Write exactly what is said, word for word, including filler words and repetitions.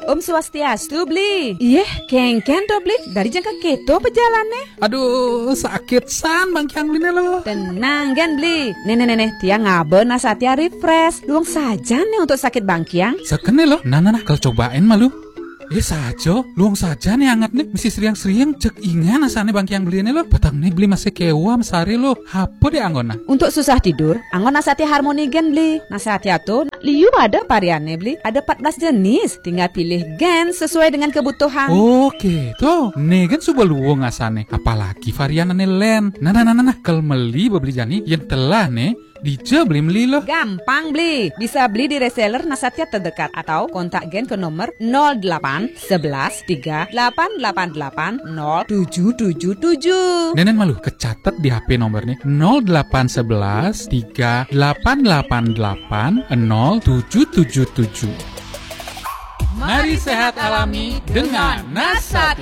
Om Swastiastu beli. Iya, kengken to beli. Dari jangka keto pejalannya. Aduh, sakit san Bang Kyang beli lo. Tenang kan beli. Nenek-nenek tiang ngaben nasatia refresh. Luang saja nih untuk sakit Bang Kyang. Sekene lo. Nah, nah, nah, kalau cobain malu. Eh saja, luang saja nih anget nih. Mesti seriang-seriang cek ingan asane Bang Kyang beli nih lo. Batang nih beli masih kewa mesari lo. Apa deh anggona? Untuk susah tidur, anggon nasatia harmoni gen beli. Nasatia tuh liu ada variannya beli. Ada empat belas jenis. Tinggal pilih gen sesuai dengan kebutuhan. Oke, tuh. Nih kan sudah luang asane. Apalagi varian ane len. Nah, nah, nah, nah, nah. Kalau beli beli jani yang telah nih. Dija beli beli lo. Gampang beli. Bisa beli di reseller Nasatia terdekat atau kontak gen ke nomor nol delapan sebelas tiga delapan delapan delapan nol tujuh tujuh tujuh. Nenen malu kecatat di H P nomornya nol delapan sebelas tiga delapan delapan delapan nol tujuh tujuh tujuh. Mari sehat alami dengan Nasatia.